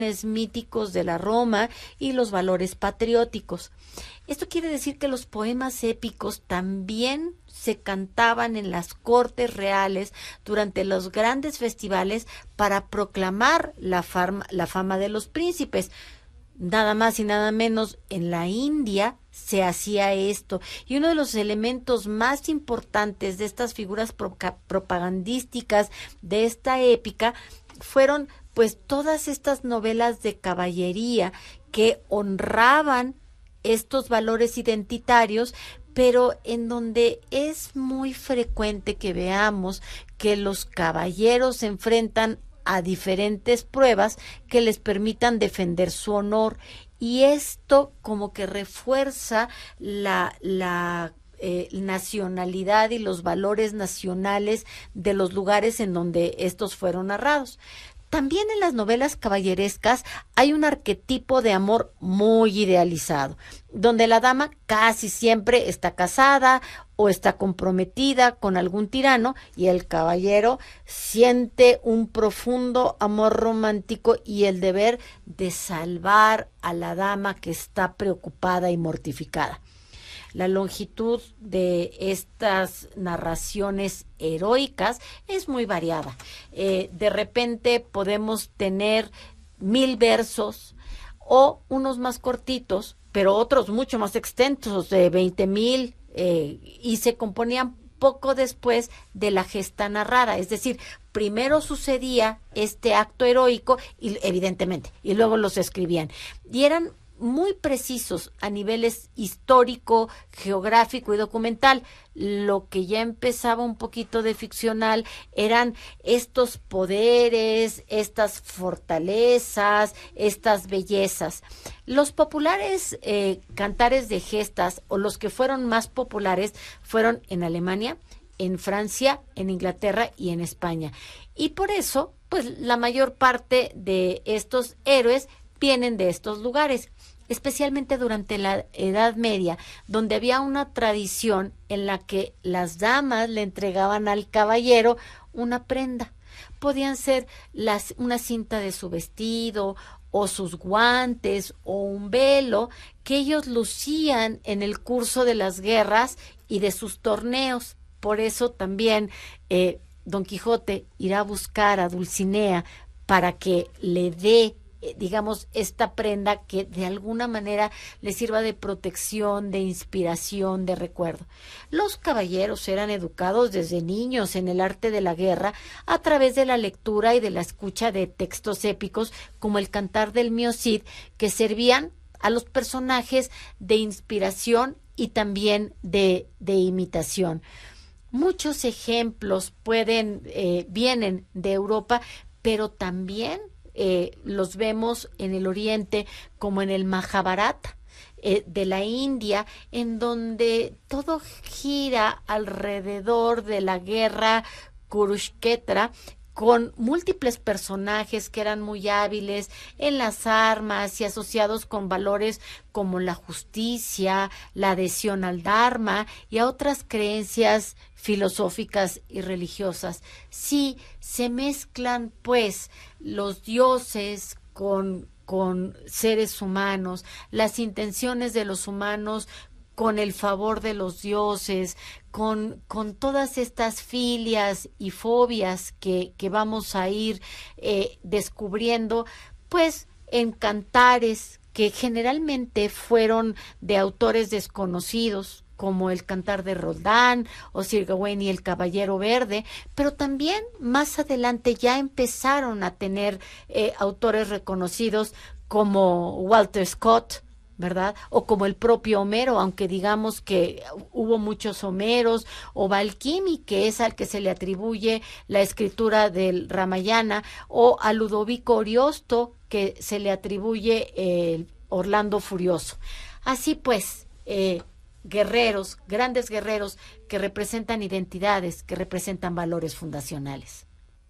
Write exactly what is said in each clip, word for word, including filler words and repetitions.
míticos de la Roma y los valores patrióticos. Esto quiere decir que los poemas épicos también se cantaban en las cortes reales durante los grandes festivales para proclamar la fama, la fama de los príncipes. Nada más y nada menos en la India se hacía esto, y uno de los elementos más importantes de estas figuras pro propagandísticas de esta épica fueron pues todas estas novelas de caballería que honraban estos valores identitarios, pero en donde es muy frecuente que veamos que los caballeros se enfrentan a diferentes pruebas que les permitan defender su honor, y esto como que refuerza la, la eh, nacionalidad y los valores nacionales de los lugares en donde estos fueron narrados. También en las novelas caballerescas hay un arquetipo de amor muy idealizado, donde la dama casi siempre está casada o está comprometida con algún tirano y el caballero siente un profundo amor romántico y el deber de salvar a la dama que está preocupada y mortificada. La longitud de estas narraciones heroicas es muy variada. Eh, de repente podemos tener mil versos o unos más cortitos, pero otros mucho más extensos, de veinte mil, eh, y se componían poco después de la gesta narrada. Es decir, primero sucedía este acto heroico, y, evidentemente, y luego los escribían. Y eran muy precisos a niveles histórico, geográfico y documental. Lo que ya empezaba un poquito de ficcional eran estos poderes, estas fortalezas, estas bellezas. Los populares eh, cantares de gestas, o los que fueron más populares, fueron en Alemania, en Francia, en Inglaterra y en España. Y por eso, pues la mayor parte de estos héroes vienen de estos lugares, especialmente durante la Edad Media, donde había una tradición en la que las damas le entregaban al caballero una prenda. Podían ser las, una cinta de su vestido, o sus guantes, o un velo que ellos lucían en el curso de las guerras y de sus torneos. Por eso también eh, Don Quijote irá a buscar a Dulcinea para que le dé, digamos, esta prenda que de alguna manera le sirva de protección, de inspiración, de recuerdo. Los caballeros eran educados desde niños en el arte de la guerra a través de la lectura y de la escucha de textos épicos como el Cantar del Mío Cid, que servían a los personajes de inspiración y también de, de imitación. Muchos ejemplos pueden, eh, vienen de Europa, pero también Eh, los vemos en el Oriente, como en el Mahabharata eh, de la India, en donde todo gira alrededor de la guerra Kurukshetra, con múltiples personajes que eran muy hábiles en las armas y asociados con valores como la justicia, la adhesión al Dharma y a otras creencias filosóficas y religiosas. Sí, se mezclan pues los dioses con, con seres humanos, las intenciones de los humanos con el favor de los dioses, con, con todas estas filias y fobias que, que vamos a ir eh, descubriendo, pues en cantares que generalmente fueron de autores desconocidos, como el Cantar de Roldán o Sir Gawain y el Caballero Verde, pero también más adelante ya empezaron a tener eh, autores reconocidos como Walter Scott, ¿verdad? O como el propio Homero, aunque digamos que hubo muchos Homeros, o Valquimi, que es al que se le atribuye la escritura del Ramayana, o a Ludovico Ariosto, que se le atribuye el Orlando Furioso. Así pues, eh, guerreros, grandes guerreros que representan identidades, que representan valores fundacionales.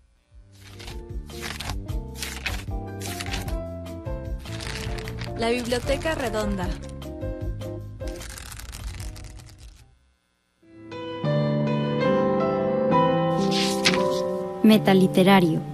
La Biblioteca Redonda. Metaliterario.